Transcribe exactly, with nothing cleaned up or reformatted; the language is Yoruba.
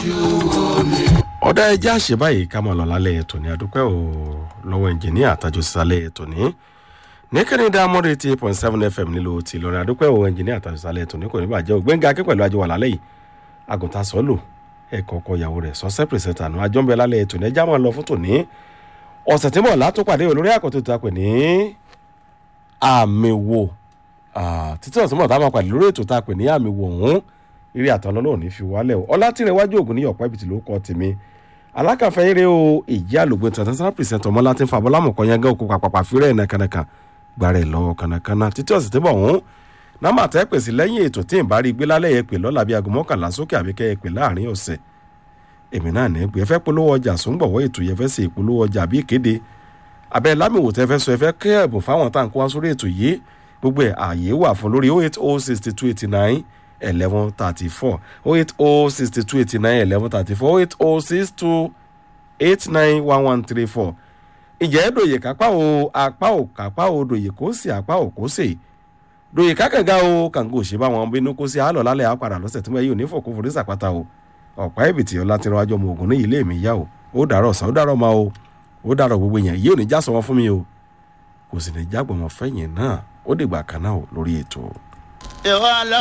ọ̀dà ẹja ṣe báyìí ká mọ̀ lọ lálẹ́ ètò ní adúpẹ́ ò lọ́wọ́ ẹnjìníà àtàjọ sálẹ̀ ètò ní ní kẹ́nìdá mọ́rẹ́ eighty eight point seven fm nílò tí lọ́rẹ́ adúpẹ́ ò ẹnjìníà àtàjọ sálẹ̀ ètò ní kò ní bàjẹ́ ò Gbẹ́ngà Akín pẹ̀lú àjọ wà lálẹ́ yìí àgùntà sọ́lù ẹ̀kọ́ ọkọ ìyàwó rẹ̀ sọ́sẹ́ pìrìsẹ́tà nù àjọ́ńbẹ́ lálẹ́ ètò ní ẹja máa lọ fún tòní ọ̀sẹ̀ tí mọ̀ látó pàdé olórí àkọ́tò tó pè ní àmì wò títí ọ̀sẹ̀ mọ̀ tá a máa pàdé lórí ètò tá a pè ní àmì wò ọ̀hún eré àtọ̀nà náà ní fi wálẹ̀ o ọlátìrẹwájú ògùn ní ọ̀pọ̀ ibìtì ló kọ́ tèmi alákàfẹ́ eré o ìjì àlògbé international president ọmọlá tí ń fa abọ́lámù kan yẹn gẹ́ òkú pàpàpà fírẹ̀ ẹ̀ kànàkàn gbàrẹ̀ lọ́wọ́ kànàkànà títí ọ̀sẹ̀ tí bọ̀ ọ̀hún náà tẹ́ pèsè lẹ́yìn ètò tí ń bá rí gbé lálẹ́ yẹn pè lọ́la bíi aago mọ́kànlá sókè àbíkẹ́ yẹn pè láàrin ọ̀sẹ̀ èmi náà ní pé ẹ fẹ́ polówó ọjà sóńgbọ̀wọ́ ètò yẹn fẹ́ ṣe ìpolówó ọjà àbí ìkéde abẹ́ lámìwò tẹ́ fẹ́ sọ ẹ fẹ́ kẹ́ ẹ̀bùn fáwọn tá à ń kó wá sórí ètò yìí gbogbo ẹ̀ ààyè wà fún lórí oh eight oh sixty two eighty nine eleven thirty-four oh eight oh sixty two eighty nine eleven thirty-four oh eight oh six two eight nine one one three four ìjẹ́ dòye kápá o apá ò kápá o dòye kó sì apá ò kó sì dòye kákànga o kàǹgò ṣe bá wọn bínú kó sí àlọ́ lálẹ́ àpàdà lọ́sẹ̀ tí wọ́n yìí ò ní fòkó forí sàpáta o ọ̀pá ìbìtì ọ̀la ti rán ajọ́ ọmọ ògùn ní ilé mi yá o ó dàrọ̀ ọ̀sán ó dàrọ̀ ma o ó dàrọ̀ gbogbo yẹn yìí ò ní já sọ wọn fún mi o kò sì ní jágbọ̀n mọ́ fẹ́yìn náà ó dìgbà kan náà o lórí ètò.